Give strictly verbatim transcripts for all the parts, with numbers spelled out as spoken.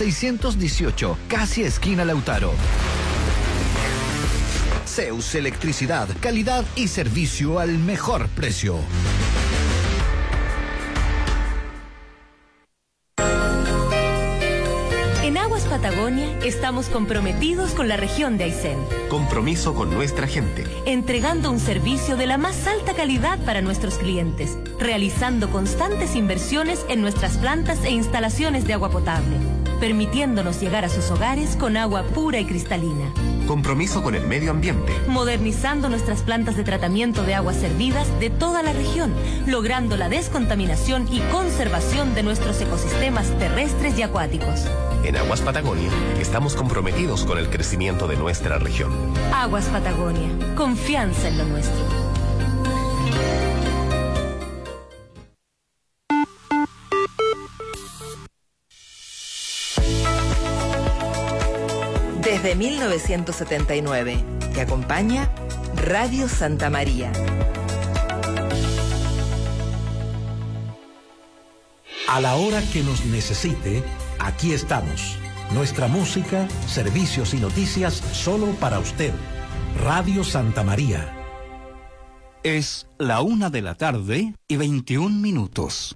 seiscientos dieciocho, casi esquina Lautaro. Zeus Electricidad, calidad y servicio al mejor precio. En Aguas Patagonia estamos comprometidos con la región de Aysén. Compromiso con nuestra gente. Entregando un servicio de la más alta calidad para nuestros clientes, realizando constantes inversiones en nuestras plantas e instalaciones de agua potable, permitiéndonos llegar a sus hogares con agua pura y cristalina. Compromiso con el medio ambiente. Modernizando nuestras plantas de tratamiento de aguas servidas de toda la región, logrando la descontaminación y conservación de nuestros ecosistemas terrestres y acuáticos. En Aguas Patagonia estamos comprometidos con el crecimiento de nuestra región. Aguas Patagonia, confianza en lo nuestro. Desde mil novecientos setenta y nueve, te acompaña Radio Santa María. A la hora que nos necesite, aquí estamos. Nuestra música, servicios y noticias solo para usted. Radio Santa María. Es la una de la tarde y veintiún minutos.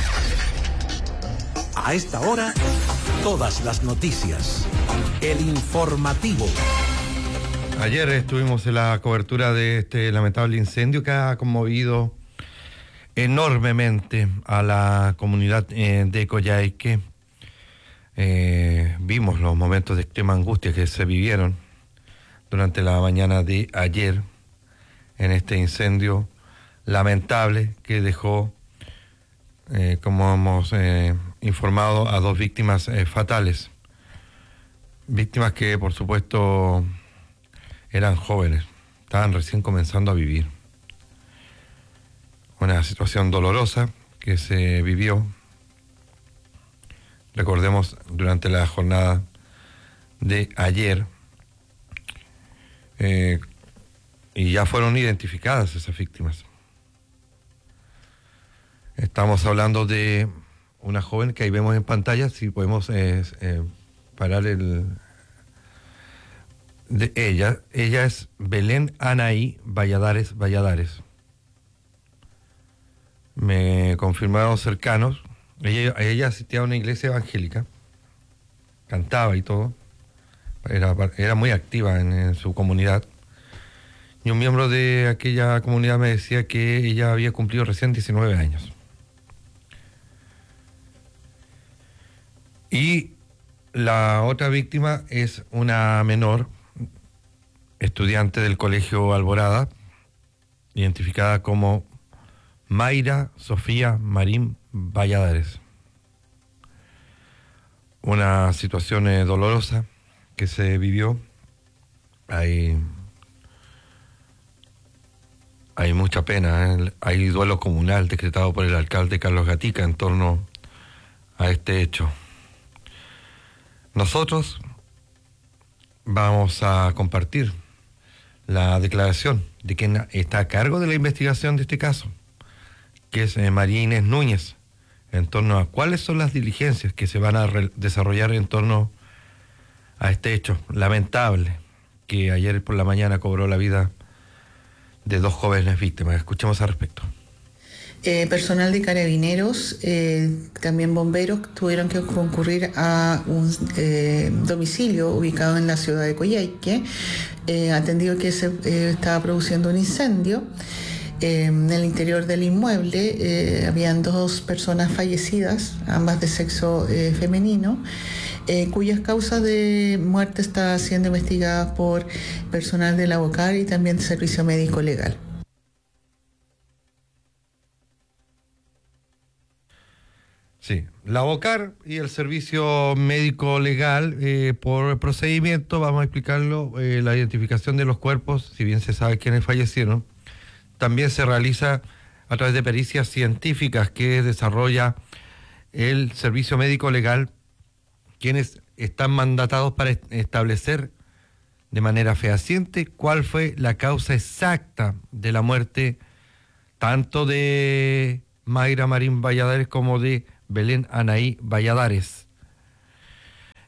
A esta hora, todas las noticias. El informativo. Ayer estuvimos en la cobertura de este lamentable incendio que ha conmovido enormemente a la comunidad eh, de Coyhaique. Eh, vimos los momentos de extrema angustia que se vivieron durante la mañana de ayer en este incendio lamentable que dejó, eh, como hemos eh, informado, a dos víctimas eh, fatales. Víctimas que, por supuesto, eran jóvenes, estaban recién comenzando a vivir. Una situación dolorosa que se vivió, recordemos, durante la jornada de ayer, eh, y ya fueron identificadas esas víctimas. Estamos hablando de una joven que ahí vemos en pantalla, si podemos eh, eh, parar el... de ella, ella es Belén Anaí Valladares Valladares. Me confirmaron cercanos, ella, ella asistía a una iglesia evangélica, cantaba y todo, era, era muy activa en, en su comunidad, y un miembro de aquella comunidad me decía que ella había cumplido recién diecinueve años. Y la otra víctima es una menor, estudiante del Colegio Alborada, identificada como Mayra Sofía Marín Valladares. Una situación eh, dolorosa que se vivió. Hay, hay mucha pena, ¿eh? Hay duelo comunal decretado por el alcalde Carlos Gatica en torno a este hecho. Nosotros vamos a compartir la declaración de quien está a cargo de la investigación de este caso, que es eh, María Inés Núñez, en torno a cuáles son las diligencias que se van a re- desarrollar en torno a este hecho lamentable que ayer por la mañana cobró la vida de dos jóvenes víctimas. Escuchemos al respecto. Eh, personal de carabineros, eh, también bomberos, tuvieron que concurrir a un eh, domicilio ubicado en la ciudad de Coyhaique, eh, atendido que se eh, estaba produciendo un incendio. Eh, en el interior del inmueble eh, habían dos personas fallecidas, ambas de sexo eh, femenino, eh, cuyas causas de muerte están siendo investigadas por personal de la OCAR y también de Servicio Médico Legal. Sí, la OCAR y el Servicio Médico Legal, eh, por procedimiento, vamos a explicarlo, eh, la identificación de los cuerpos, si bien se sabe quiénes fallecieron, también se realiza a través de pericias científicas que desarrolla el Servicio Médico Legal, quienes están mandatados para establecer de manera fehaciente cuál fue la causa exacta de la muerte tanto de Mayra Marín Valladares como de Belén Anaí Valladares.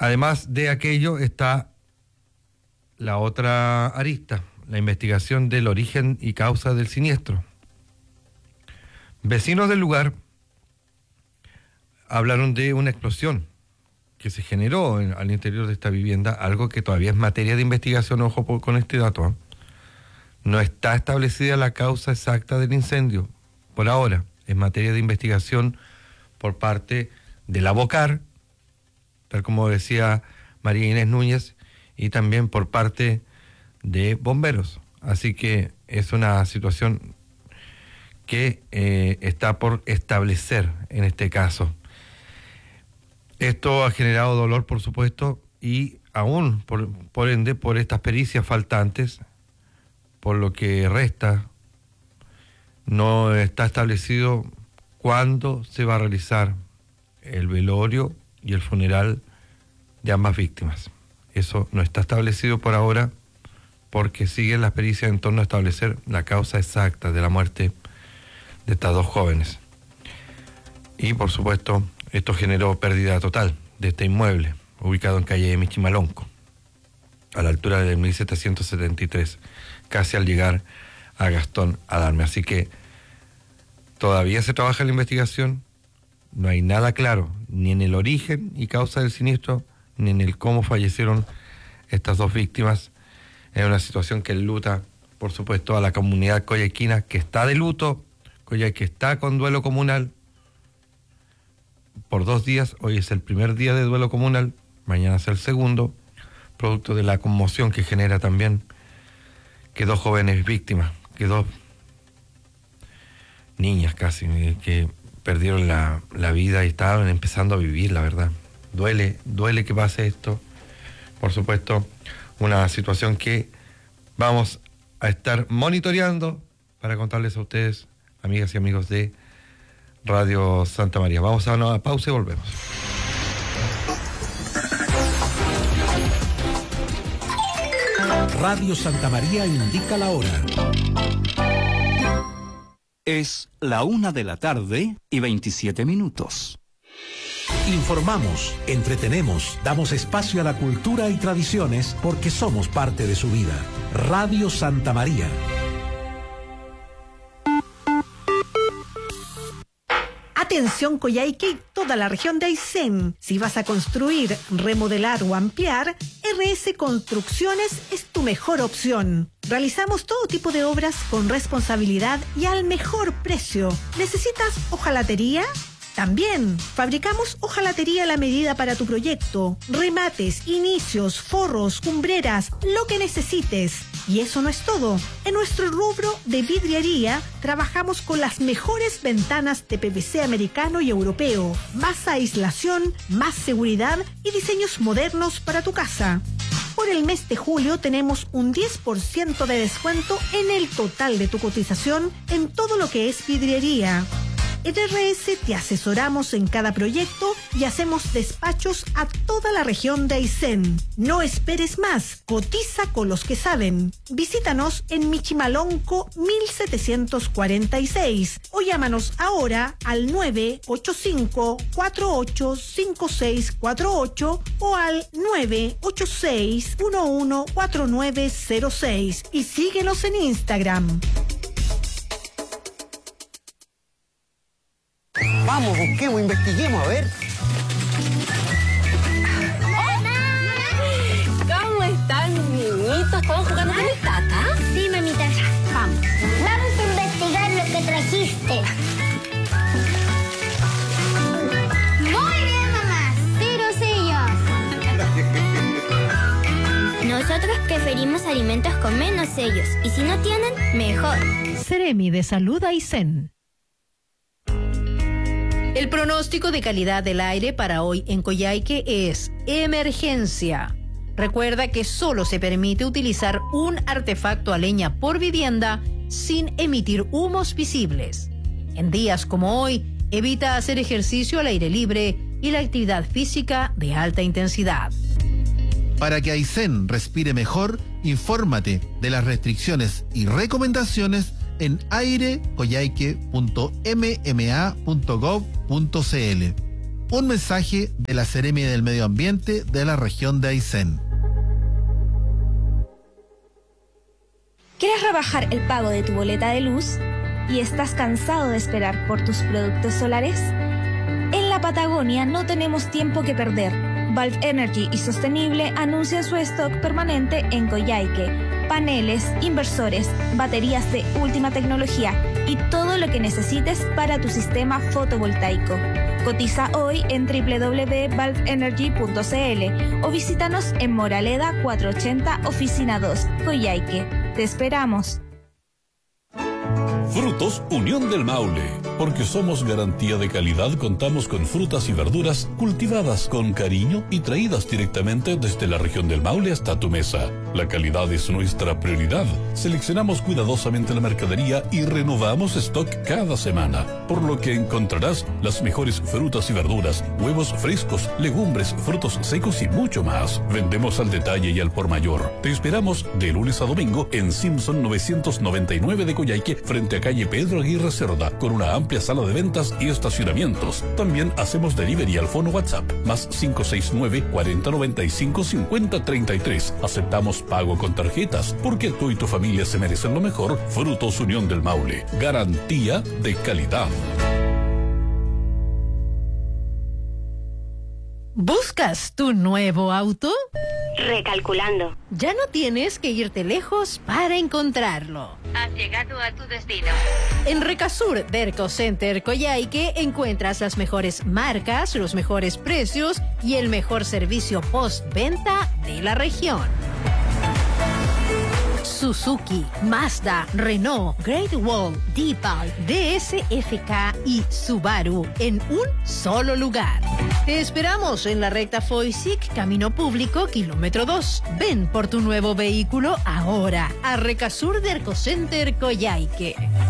Además de aquello está la otra arista, la investigación del origen y causa del siniestro. Vecinos del lugar hablaron de una explosión que se generó en, al interior de esta vivienda, algo que todavía es materia de investigación, ojo por, con este dato. ¿eh? No está establecida la causa exacta del incendio, por ahora, es materia de investigación por parte de la Bocar, tal como decía María Inés Núñez, y también por parte de bomberos. Así que es una situación que eh, está por establecer en este caso. Esto ha generado dolor, por supuesto, y aún, por, por ende, por estas pericias faltantes, por lo que resta, no está establecido cuándo se va a realizar el velorio y el funeral de ambas víctimas. Eso no está establecido por ahora, porque siguen las pericias en torno a establecer la causa exacta de la muerte de estas dos jóvenes. Y, por supuesto, esto generó pérdida total de este inmueble, ubicado en calle Michimalonco, a la altura del mil setecientos setenta y tres, casi al llegar a Gastón Adarme. Así que todavía se trabaja en la investigación, no hay nada claro, ni en el origen y causa del siniestro, ni en el cómo fallecieron estas dos víctimas. Es una situación que enluta, por supuesto, a la comunidad coyhaiquina, que está de luto, Coyhaique está con duelo comunal por dos días. Hoy es el primer día de duelo comunal, mañana es el segundo, producto de la conmoción que genera también que dos jóvenes víctimas, que dos niñas casi, que perdieron la, la vida y estaban empezando a vivir, la verdad. Duele, duele que pase esto. Por supuesto, una situación que vamos a estar monitoreando para contarles a ustedes, amigas y amigos de Radio Santa María. Vamos a una pausa y volvemos. Radio Santa María indica la hora. Es la una de la tarde y veintisiete minutos. Informamos, entretenemos, damos espacio a la cultura y tradiciones porque somos parte de su vida. Radio Santa María. Atención Coyhaique y toda la región de Aysén. Si vas a construir, remodelar o ampliar, R S Construcciones es tu mejor opción. Realizamos todo tipo de obras con responsabilidad y al mejor precio. ¿Necesitas hojalatería? También fabricamos hojalatería a la medida para tu proyecto, remates, inicios, forros, cumbreras, lo que necesites. Y eso no es todo. En nuestro rubro de vidriería trabajamos con las mejores ventanas de P V C americano y europeo, más aislación, más seguridad y diseños modernos para tu casa. Por el mes de julio tenemos un diez por ciento de descuento en el total de tu cotización en todo lo que es vidriería. En R S te asesoramos en cada proyecto y hacemos despachos a toda la región de Aysén. No esperes más, cotiza con los que saben. Visítanos en Michimalonco mil setecientos cuarenta y seis o llámanos ahora al nueve ocho cinco, cuatro ocho cinco seis cuatro ocho o al nueve ocho seis, uno uno cuatro nueve cero seis y síguenos en Instagram. Vamos, busquemos, investiguemos, a ver. ¿Cómo están, niñitos? ¿Estamos jugando con el tata? Sí, mamita. Vamos. Vamos a investigar lo que trajiste. Muy bien, mamá. Cero sellos. Nosotros preferimos alimentos con menos sellos. Y si no tienen, mejor. Seremi de Salud Aysén. El pronóstico de calidad del aire para hoy en Coyhaique es emergencia. Recuerda que solo se permite utilizar un artefacto a leña por vivienda sin emitir humos visibles. En días como hoy, evita hacer ejercicio al aire libre y la actividad física de alta intensidad. Para que Aysén respire mejor, infórmate de las restricciones y recomendaciones en aire coyhaique punto m m a punto gov punto c l. Un mensaje de la Seremia del Medio Ambiente de la región de Aysén. ¿Quieres rebajar el pago de tu boleta de luz y estás cansado de esperar por tus productos solares? En la Patagonia no tenemos tiempo que perder. Valve Energy y Sostenible anuncian su stock permanente en Coyhaique. Paneles, inversores, baterías de última tecnología y todo lo que necesites para tu sistema fotovoltaico. Cotiza hoy en doble u doble u doble u punto valve energy punto c l o visítanos en Moraleda cuatrocientos ochenta, Oficina dos, Coyhaique. Te esperamos. Frutos Unión del Maule. Porque somos garantía de calidad, contamos con frutas y verduras cultivadas con cariño y traídas directamente desde la región del Maule hasta tu mesa. La calidad es nuestra prioridad. Seleccionamos cuidadosamente la mercadería y renovamos stock cada semana, por lo que encontrarás las mejores frutas y verduras, huevos frescos, legumbres, frutos secos y mucho más. Vendemos al detalle y al por mayor. Te esperamos de lunes a domingo en Simpson novecientos noventa y nueve de Coyhaique, frente a calle Pedro Aguirre Cerda, con una amplia sala de ventas y estacionamientos. También hacemos delivery al fono WhatsApp, más cinco seis nueve, cuarenta noventa y cinco, cincuenta treinta y tres. Aceptamos pago con tarjetas, porque tú y tu familia se merecen lo mejor. Frutos Unión del Maule, garantía de calidad. ¿Buscas tu nuevo auto? Recalculando. Ya no tienes que irte lejos para encontrarlo. Has llegado a tu destino. En Recasur Derco Center Coyhaique encuentras las mejores marcas, los mejores precios y el mejor servicio postventa de la región. Suzuki, Mazda, Renault, Great Wall, Deepal, D S F K y Subaru en un solo lugar. Te esperamos en la recta Foysic, Camino Público, kilómetro dos. Ven por tu nuevo vehículo ahora a Recasur Derco Center Coyhaique.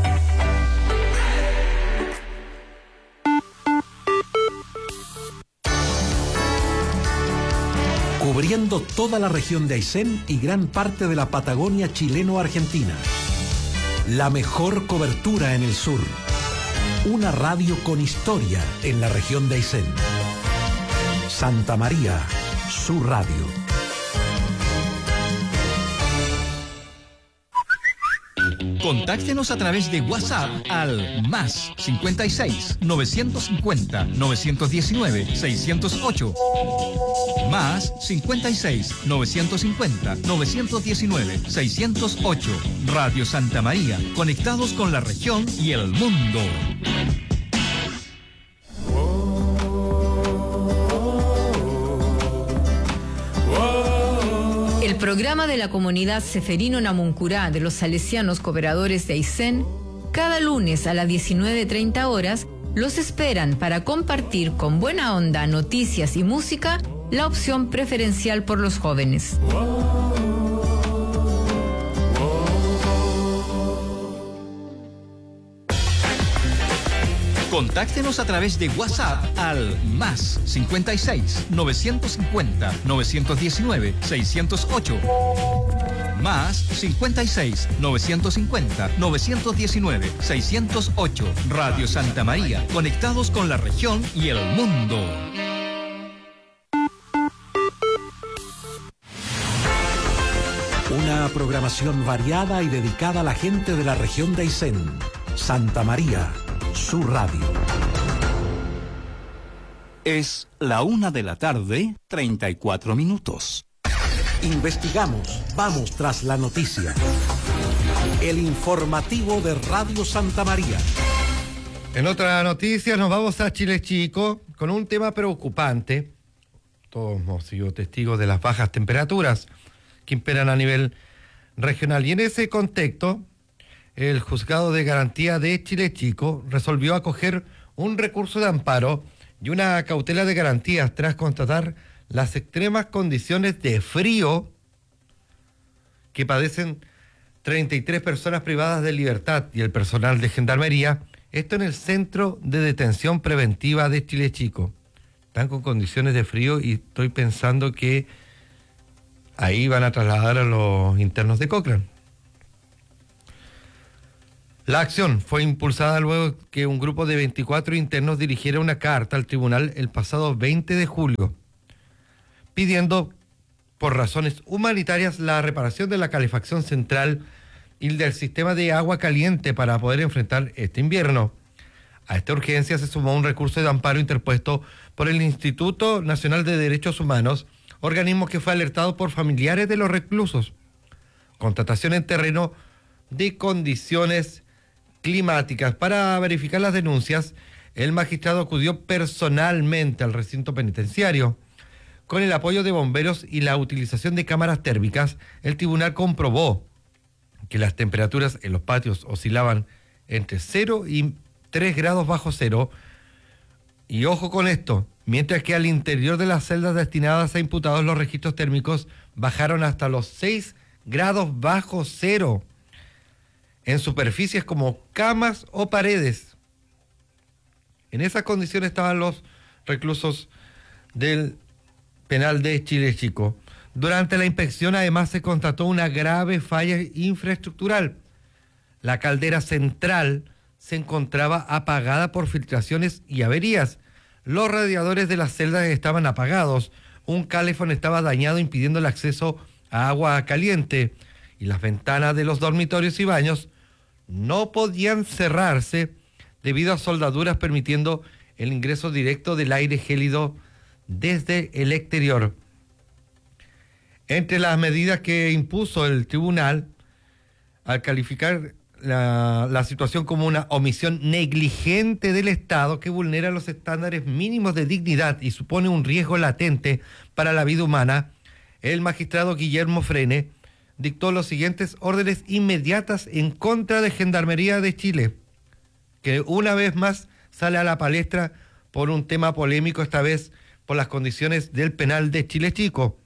Cubriendo toda la región de Aysén y gran parte de la Patagonia chileno-argentina. La mejor cobertura en el sur. Una radio con historia en la región de Aysén. Santa María, su radio. Contáctenos a través de WhatsApp al más cincuenta y seis, novecientos cincuenta, novecientos diecinueve, seiscientos ocho. Más cincuenta y seis, novecientos cincuenta, novecientos diecinueve, seiscientos ocho. Radio Santa María, conectados con la región y el mundo. El programa de la comunidad Seferino Namuncurá de los Salesianos Cooperadores de Aysén, cada lunes a las diecinueve treinta horas, los esperan para compartir con buena onda noticias y música, la opción preferencial por los jóvenes. Contáctenos a través de WhatsApp al más cincuenta y seis, novecientos cincuenta, novecientos diecinueve, seiscientos ocho. Más cincuenta y seis, novecientos cincuenta, novecientos diecinueve, seiscientos ocho. Radio Santa María, conectados con la región y el mundo. Una programación variada y dedicada a la gente de la región de Aysén. Santa María, su radio. Es la una de la tarde, treinta y cuatro minutos. Investigamos, vamos tras la noticia. El informativo de Radio Santa María. En otra noticia nos vamos a Chile Chico con un tema preocupante. Todos hemos sido testigos de las bajas temperaturas que imperan a nivel regional. Y en ese contexto, el Juzgado de Garantía de Chile Chico resolvió acoger un recurso de amparo y una cautela de garantías tras constatar las extremas condiciones de frío que padecen treinta y tres personas privadas de libertad y el personal de Gendarmería, esto en el Centro de Detención Preventiva de Chile Chico. Están con condiciones de frío y estoy pensando que ahí van a trasladar a los internos de Cochrane. La acción fue impulsada luego que un grupo de veinticuatro internos dirigiera una carta al tribunal el pasado veinte de julio, pidiendo por razones humanitarias la reparación de la calefacción central y del sistema de agua caliente para poder enfrentar este invierno. A esta urgencia se sumó un recurso de amparo interpuesto por el Instituto Nacional de Derechos Humanos, organismo que fue alertado por familiares de los reclusos. Contratación en terreno de condiciones climáticas. Para verificar las denuncias, el magistrado acudió personalmente al recinto penitenciario. Con el apoyo de bomberos y la utilización de cámaras térmicas, el tribunal comprobó que las temperaturas en los patios oscilaban entre cero y tres grados bajo cero. Y ojo con esto, mientras que al interior de las celdas destinadas a imputados los registros térmicos bajaron hasta los seis grados bajo cero en superficies como camas o paredes. En esas condiciones estaban los reclusos del penal de Chile Chico. Durante la inspección además se constató una grave falla infraestructural. La caldera central se encontraba apagada por filtraciones y averías. Los radiadores de las celdas estaban apagados. Un calefón estaba dañado impidiendo el acceso a agua caliente. Y las ventanas de los dormitorios y baños no podían cerrarse debido a soldaduras permitiendo el ingreso directo del aire gélido desde el exterior. Entre las medidas que impuso el tribunal, al calificar la, la situación como una omisión negligente del Estado que vulnera los estándares mínimos de dignidad y supone un riesgo latente para la vida humana, el magistrado Guillermo Frene dictó los siguientes órdenes inmediatas en contra de Gendarmería de Chile, que una vez más sale a la palestra por un tema polémico, esta vez por las condiciones del penal de Chile Chico.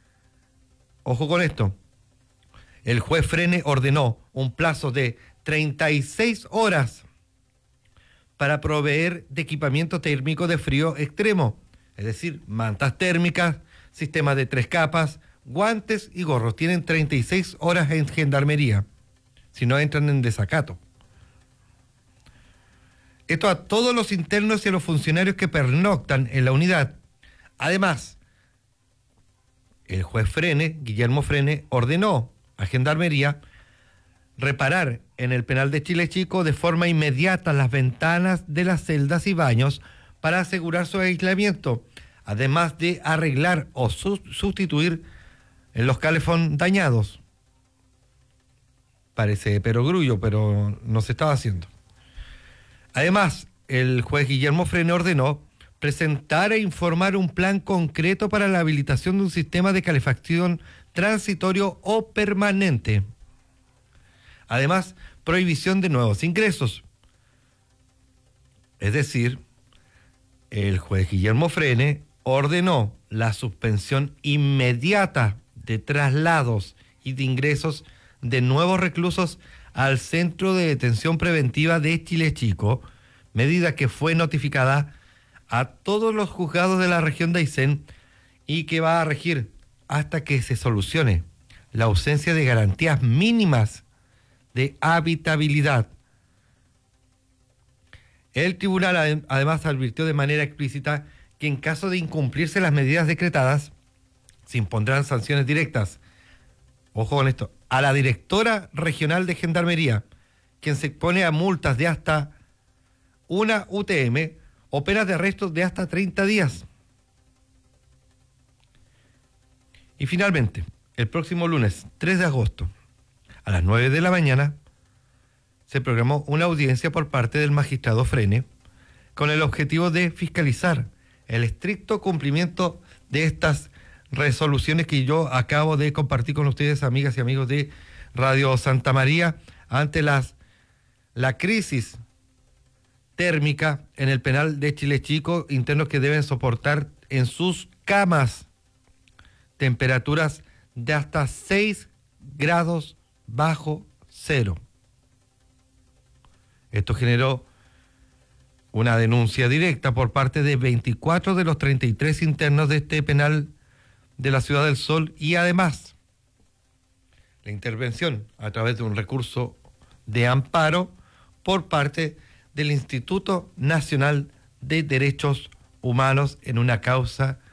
Ojo con esto. El juez Frene ordenó un plazo de treinta y seis horas para proveer de equipamiento térmico de frío extremo, es decir, mantas térmicas, sistemas de tres capas, guantes y gorros. Tienen treinta y seis horas en Gendarmería, si no entran en desacato. Esto a todos los internos y a los funcionarios que pernoctan en la unidad. Además, el juez Frene, Guillermo Frene, ordenó a Gendarmería reparar en el penal de Chile Chico de forma inmediata las ventanas de las celdas y baños para asegurar su aislamiento, además de arreglar o su- sustituir en los calefón dañados. Parece perogrullo, pero no se estaba haciendo. Además, el juez Guillermo Frene ordenó presentar e informar un plan concreto para la habilitación de un sistema de calefacción transitorio o permanente. Además, prohibición de nuevos ingresos. Es decir, el juez Guillermo Frene ordenó la suspensión inmediata de traslados y de ingresos de nuevos reclusos al Centro de Detención Preventiva de Chile Chico, medida que fue notificada a todos los juzgados de la región de Aysén y que va a regir hasta que se solucione la ausencia de garantías mínimas de habitabilidad. El tribunal además advirtió de manera explícita que en caso de incumplirse las medidas decretadas, se impondrán sanciones directas, ojo con esto, a la directora regional de Gendarmería, quien se expone a multas de hasta una U T M o penas de arresto de hasta treinta días. Y finalmente, el próximo lunes tres de agosto, a las nueve de la mañana, se programó una audiencia por parte del magistrado Frene con el objetivo de fiscalizar el estricto cumplimiento de estas resoluciones que yo acabo de compartir con ustedes, amigas y amigos de Radio Santa María, ante las, la crisis térmica en el penal de Chile Chico, internos que deben soportar en sus camas temperaturas de hasta seis grados bajo cero. Esto generó una denuncia directa por parte de veinticuatro de los treinta y tres internos de este penal de la Ciudad del Sol y además la intervención a través de un recurso de amparo por parte del Instituto Nacional de Derechos Humanos en una causa